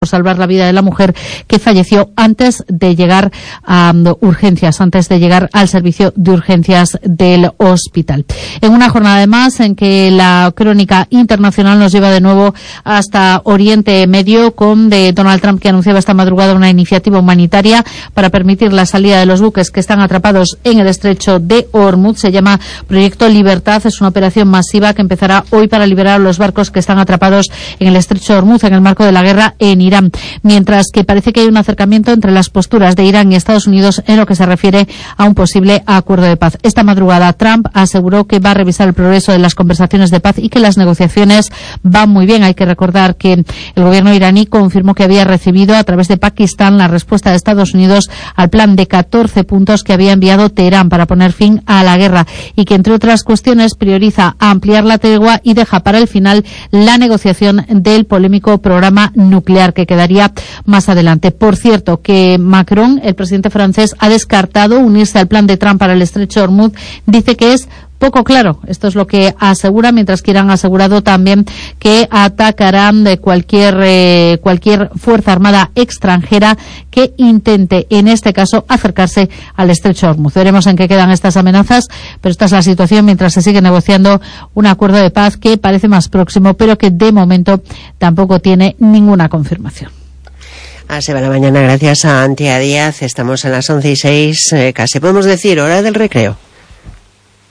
por salvar la vida de la mujer que falleció antes de llegar a urgencias, antes de llegar al servicio de urgencias del hospital. En una jornada además en que la crónica internacional nos lleva de nuevo hasta Oriente Medio con de Donald Trump, que anunciaba esta madrugada una iniciativa humanitaria para permitir la salida de los buques que están atrapados en el estrecho de Hormuz. Se llama Proyecto Libertad. Es una operación masiva que empezará hoy para liberar a los barcos que están atrapados en el estrecho de Hormuz en el marco de la guerra en Irán, mientras que parece que hay un acercamiento entre las posturas de Irán y Estados Unidos en lo que se refiere a un posible acuerdo de paz. Esta madrugada Trump aseguró que va a revisar el progreso de las conversaciones de paz y que las negociaciones van muy bien. Hay que recordar que el gobierno iraní confirmó que había recibido a través de Pakistán la respuesta de Estados Unidos al plan de 14 puntos que había enviado Teherán para poner fin a la guerra y que, entre otras cuestiones, prioriza ampliar la tregua y deja para el final la negociación del polémico programa nuclear, que quedaría más adelante. Por cierto, que Macron, el presidente francés, ha descartado unirse al plan de Trump para el estrecho de Hormuz. Dice que es poco claro. Esto es lo que asegura, mientras que Irán ha asegurado también que atacarán de cualquier fuerza armada extranjera que intente, en este caso, acercarse al estrecho de Hormuz. Veremos en qué quedan estas amenazas, pero esta es la situación mientras se sigue negociando un acuerdo de paz que parece más próximo, pero que de momento tampoco tiene ninguna confirmación. Se va la mañana gracias a Antia Díaz. Estamos a las 11:06, casi podemos decir hora del recreo.